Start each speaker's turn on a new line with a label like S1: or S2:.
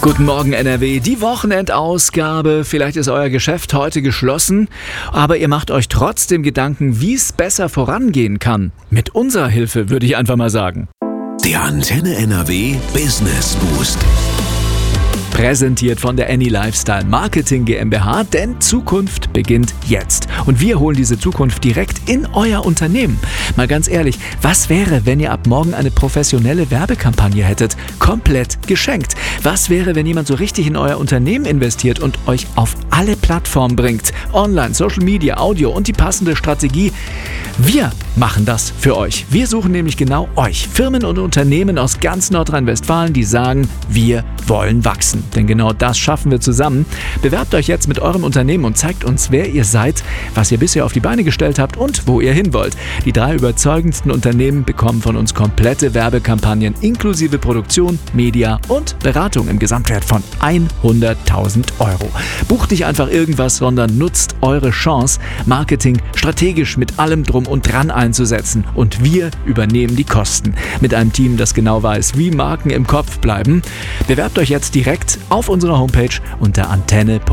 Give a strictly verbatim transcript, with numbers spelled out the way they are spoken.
S1: Guten Morgen N R W, die Wochenendausgabe. Vielleicht ist euer Geschäft heute geschlossen, aber ihr macht euch trotzdem Gedanken, wie es besser vorangehen kann. Mit unserer Hilfe, würde ich einfach mal sagen.
S2: Der Antenne N R W Business Boost.
S1: Präsentiert von der Any Lifestyle Marketing GmbH, denn Zukunft beginnt jetzt. Und wir holen diese Zukunft direkt in euer Unternehmen. Mal ganz ehrlich, was wäre, wenn ihr ab morgen eine professionelle Werbekampagne hättet? Komplett geschenkt. Was wäre, wenn jemand so richtig in euer Unternehmen investiert und euch auf alle Plattformen bringt? Online, Social Media, Audio und die passende Strategie. Wir machen das für euch. Wir suchen nämlich genau euch, Firmen und Unternehmen aus ganz Nordrhein-Westfalen, die sagen, wir wollen wachsen. Denn genau das schaffen wir zusammen. Bewerbt euch jetzt mit eurem Unternehmen und zeigt uns, wer ihr seid, was ihr bisher auf die Beine gestellt habt und wo ihr hin wollt. Die drei überzeugendsten Unternehmen bekommen von uns komplette Werbekampagnen inklusive Produktion, Media und Beratung im Gesamtwert von hunderttausend Euro. Bucht nicht einfach irgendwas, sondern nutzt eure Chance, Marketing strategisch mit allem Drum und Dran einzusetzen. Und wir übernehmen die Kosten. Mit einem Team, das genau weiß, wie Marken im Kopf bleiben. Bewerbt euch jetzt direkt auf unserer Homepage unter antenne punkt